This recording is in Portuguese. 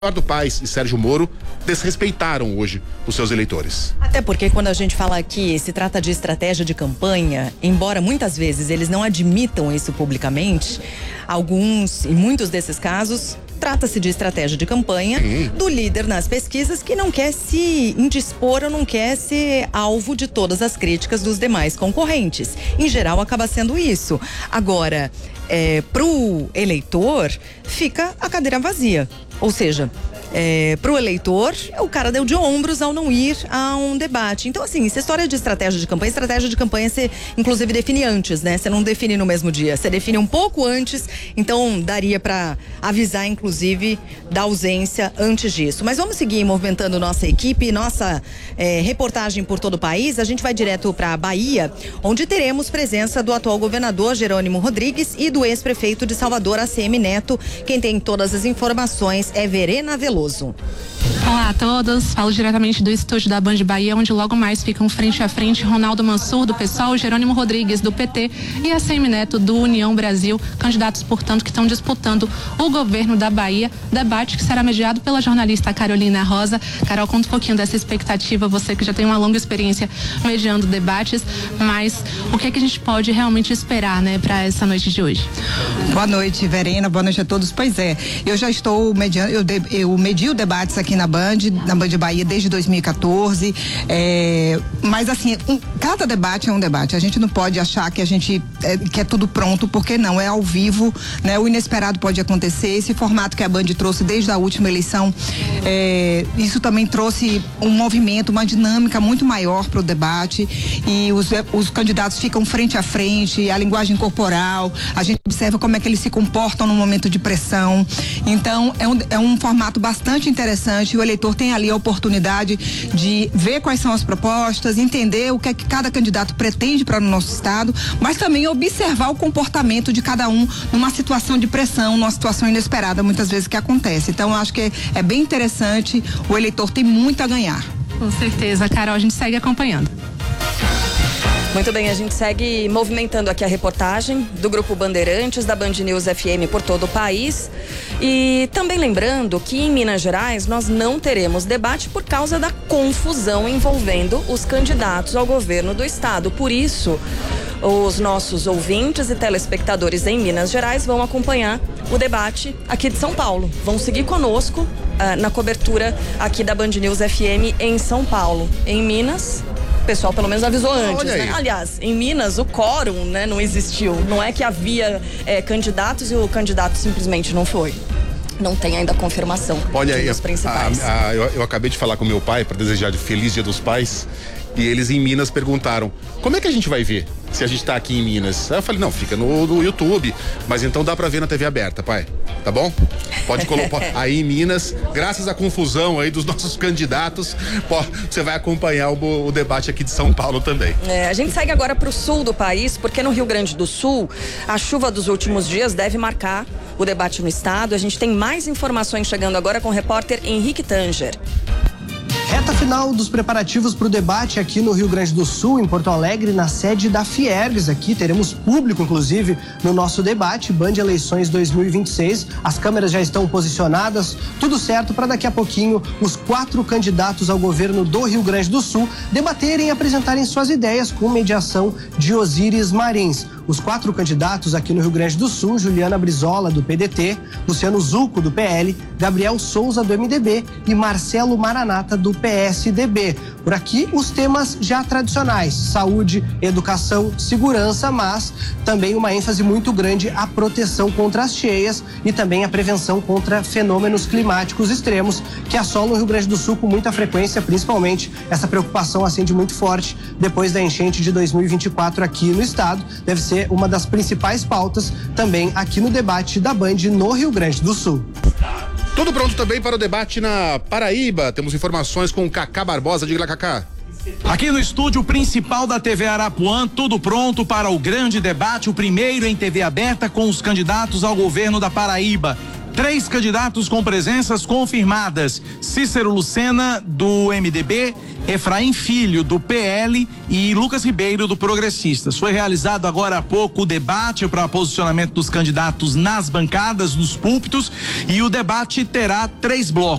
Eduardo Paes e Sérgio Moro desrespeitaram hoje os seus eleitores. Até porque quando a gente fala que se trata de estratégia de campanha, embora muitas vezes eles não admitam isso publicamente, alguns e muitos desses casos trata-se de estratégia de campanha do líder nas pesquisas que não quer se indispor ou não quer ser alvo de todas as críticas dos demais concorrentes. Em geral, acaba sendo isso. Agora, pro eleitor, fica a cadeira vazia. Ou seja, pro eleitor, o cara deu de ombros ao não ir a um debate. Então, assim, essa história de estratégia de campanha você, inclusive, define antes, né? Você não define no mesmo dia, você define um pouco antes, então daria para avisar, inclusive, da ausência antes disso. Mas vamos seguir movimentando nossa equipe, nossa reportagem por todo o país. A gente vai direto para Bahia, onde teremos presença do atual governador Jerônimo Rodrigues e do ex-prefeito de Salvador, ACM Neto. Quem tem todas as informações é Verena Veloso. Olá a todos, falo diretamente do estúdio da Band Bahia, onde logo mais ficam frente a frente Ronaldo Mansur, do PSOL, Jerônimo Rodrigues, do PT, e ACM Neto, do União Brasil, candidatos, portanto, que estão disputando o governo da Bahia, debate que será mediado pela jornalista Carolina Rosa. Carol, conta um pouquinho dessa expectativa, você que já tem uma longa experiência mediando debates, mas o que é que a gente pode realmente esperar, né, para essa noite de hoje? Boa noite, Verena, boa noite a todos. Pois é, eu já estou mediando, eu medio debates aqui na Band Bahia desde 2014, mas assim, cada debate é um debate, a gente não pode achar que a gente que é tudo pronto, porque não, é ao vivo, né? O inesperado pode acontecer, esse formato que a Band trouxe desde a última eleição, isso também trouxe um movimento, uma dinâmica muito maior para o debate, e os candidatos ficam frente a frente, a linguagem corporal, a gente observa como é que eles se comportam no momento de pressão. Então é um formato bastante interessante. O eleitor tem ali a oportunidade de ver quais são as propostas, entender o que é que cada candidato pretende para o nosso estado, mas também observar o comportamento de cada um numa situação de pressão, numa situação inesperada, muitas vezes, que acontece. Então, eu acho que é bem interessante, o eleitor tem muito a ganhar. Com certeza, Carol, a gente segue acompanhando. Muito bem, a gente segue movimentando aqui a reportagem do Grupo Bandeirantes, da Band News FM por todo o país. E também lembrando que em Minas Gerais nós não teremos debate por causa da confusão envolvendo os candidatos ao governo do estado. Por isso, os nossos ouvintes e telespectadores em Minas Gerais vão acompanhar o debate aqui de São Paulo. Vão seguir conosco na cobertura aqui da Band News FM em São Paulo. Em Minas, o pessoal pelo menos avisou antes, né? Aliás, em Minas o quórum, né, não existiu. Não é que havia candidatos e o candidato simplesmente não foi. Não tem ainda confirmação. Olha aí, dos principais. Eu acabei de falar com meu pai para desejar de Feliz Dia dos Pais, e eles em Minas perguntaram: como é que a gente vai ver se a gente tá aqui em Minas? Aí eu falei: não, fica no YouTube, mas então dá pra ver na TV aberta, pai, tá bom? Pode colocar aí em Minas, graças à confusão aí dos nossos candidatos, você vai acompanhar o debate aqui de São Paulo também. A gente segue agora pro sul do país, porque no Rio Grande do Sul, a chuva dos últimos dias deve marcar o debate no estado. A gente tem mais informações chegando agora com o repórter Henrique Tanger. Reta final dos preparativos para o debate aqui no Rio Grande do Sul, em Porto Alegre, na sede da Fiergs. Aqui teremos público, inclusive, no nosso debate Band Eleições 2026. As câmeras já estão posicionadas, tudo certo para daqui a pouquinho os 4 candidatos ao governo do Rio Grande do Sul debaterem e apresentarem suas ideias com mediação de Osíris Marins. Os 4 candidatos aqui no Rio Grande do Sul: Juliana Brizola, do PDT, Luciano Zucco, do PL, Gabriel Souza, do MDB e Marcelo Maranata, do PSDB. Por aqui, os temas já tradicionais: saúde, educação, segurança, mas também uma ênfase muito grande à proteção contra as cheias e também à prevenção contra fenômenos climáticos extremos que assolam o Rio Grande do Sul com muita frequência. Principalmente, essa preocupação acende muito forte depois da enchente de 2024 aqui no estado. Deve ser uma das principais pautas também aqui no debate da Band no Rio Grande do Sul. Tudo pronto também para o debate na Paraíba. Temos informações com o Cacá Barbosa. Diga lá, Cacá. Aqui no estúdio principal da TV Arapuã, tudo pronto para o grande debate, o primeiro em TV aberta com os candidatos ao governo da Paraíba. 3 candidatos com presenças confirmadas: Cícero Lucena, do MDB, Efraim Filho, do PL, e Lucas Ribeiro, do Progressistas. Foi realizado agora há pouco o debate para posicionamento dos candidatos nas bancadas, nos púlpitos, e o debate terá 3 blocos.